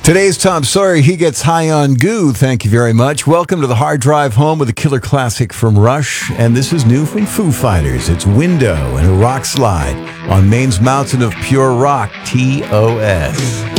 Today's Tom Sawyer, he gets high on goo. Thank you very much. Welcome to the Hard Drive Home with a killer classic from Rush. And this is new from Foo Fighters. It's Window and a Rock Slide on Maine's Mountain of Pure Rock, TOS.